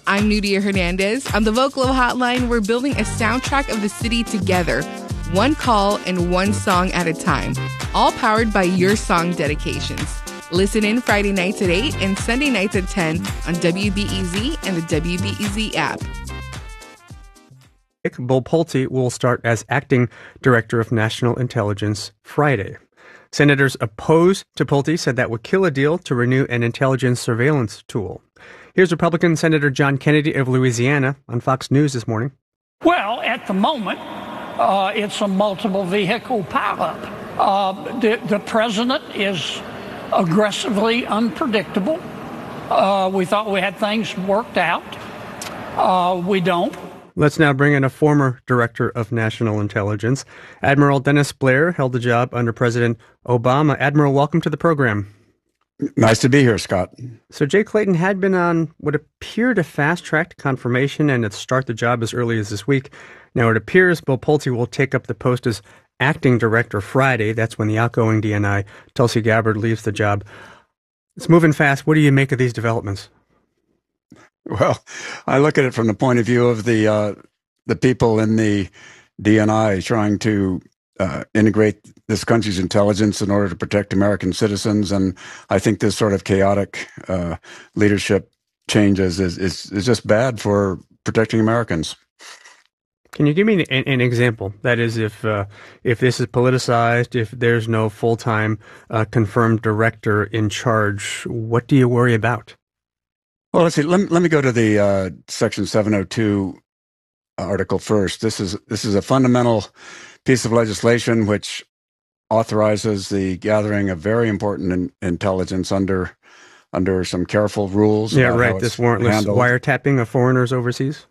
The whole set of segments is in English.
I'm Nudia Hernandez. On the Vocalo Hotline, we're building a soundtrack of the city together, one call and one song at a time, all powered by your song dedications. Listen in Friday nights at 8 and Sunday nights at 10 on WBEZ and the WBEZ app. Bill Pulte will start as acting director of national intelligence Friday. Senators opposed to Pulte said that would kill a deal to renew an intelligence surveillance tool. Here's Republican Senator John Kennedy of Louisiana on Fox News this morning. Well, at the moment, it's a multiple vehicle pileup. The president is aggressively unpredictable. We thought we had things worked out. We don't. Let's now bring in a former director of national intelligence. Admiral Dennis Blair held the job under President Obama. Admiral, welcome to the program. Nice to be here, Scott. So Jay Clayton had been on what appeared a fast-tracked confirmation and to start the job as early as this week. Now it appears Bill Pulte will take up the post as acting director Friday. That's when the outgoing DNI, Tulsi Gabbard, leaves the job. It's moving fast. What do you make of these developments? Well, I look at it from the point of view of the people in the DNI trying to integrate this country's intelligence in order to protect American citizens, and I think this sort of chaotic leadership changes is just bad for protecting Americans. Can you give me an example? That is, if this is politicized, if there's no full-time confirmed director in charge, what do you worry about? Well, let's see. Let me go to the Section 702 article first. This is a fundamental piece of legislation which authorizes the gathering of very important intelligence under some careful rules. Yeah, right. This warrantless wiretapping of foreigners overseas.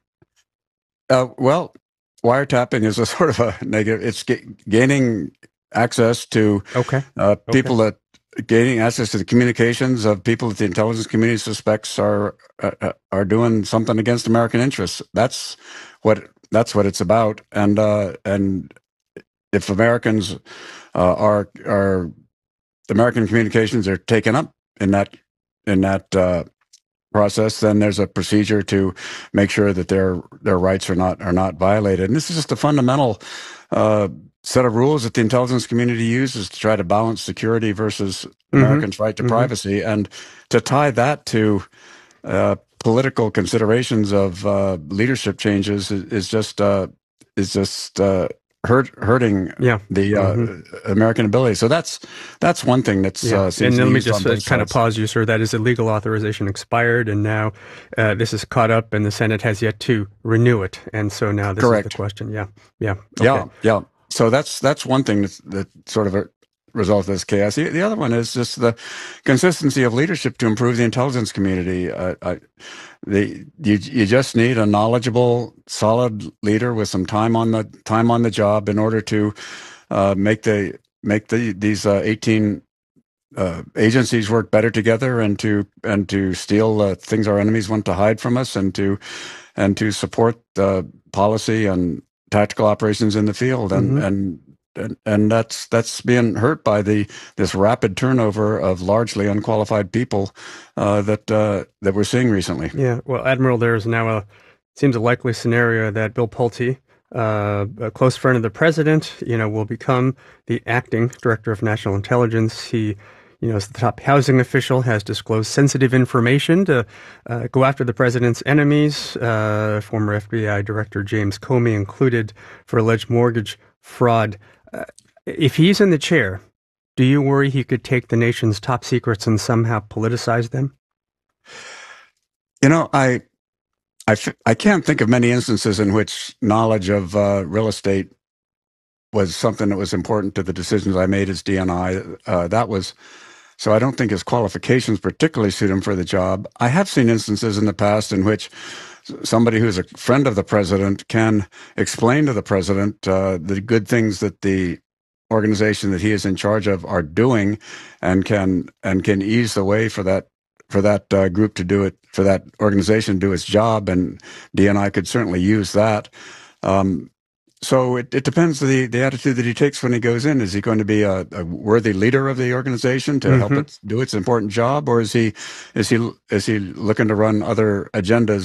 Well, wiretapping is a sort of a negative. It's gaining access to people that. Gaining access to the communications of people that the intelligence community suspects are doing something against American interests. That's what it's about. And if Americans the American communications are taken up in that process, then there's a procedure to make sure that their rights are not violated. And this is just a fundamental set of rules that the intelligence community uses to try to balance security versus Americans' right to privacy, and to tie that to political considerations of leadership changes is just hurting the American ability. So that's one thing that's seems and to let me used on both just kind of sides. pause you, sir. That is, illegal authorization expired, and now this is caught up, and the Senate has yet to renew it. And so now this is the question. Yeah. So that's one thing that sort of result of this chaos. The other one is just the consistency of leadership to improve the intelligence community. You just need a knowledgeable, solid leader with some time on the job in order to make these 18 agencies work better together, and to steal things our enemies want to hide from us, and to support policy and tactical operations in the field, and that's being hurt by this rapid turnover of largely unqualified people that we're seeing recently. Yeah, well, Admiral, there's now seems a likely scenario that Bill Pulte, a close friend of the president, will become the acting director of national intelligence. He, as the top housing official, has disclosed sensitive information to go after the president's enemies, former FBI Director James Comey included, for alleged mortgage fraud. If he's in the chair, do you worry he could take the nation's top secrets and somehow politicize them? I can't think of many instances in which knowledge of real estate was something that was important to the decisions I made as DNI. So I don't think his qualifications particularly suit him for the job. I have seen instances in the past in which somebody who's a friend of the president can explain to the president the good things that the organization that he is in charge of are doing, and can ease the way for that group to do it, for that organization to do its job, and DNI could certainly use that. So it depends the attitude that he takes when he goes in. Is he going to be a worthy leader of the organization to help it do its important job, or is he looking to run other agendas